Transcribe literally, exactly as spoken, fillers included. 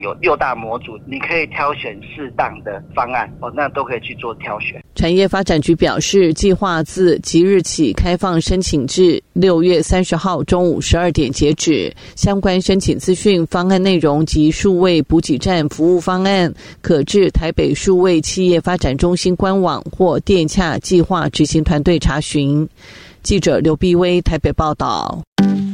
有六大模组，你可以挑选适当的方案哦，那都可以去做挑选。 产业发展局表示，计划自即日起开放申请至六月三十号中午十二点截止。相关申请资讯、方案内容及数位补给站服务方案，可至台北数位企业发展中心官网或电洽计划执行团队查询。记者刘碧薇台北报道。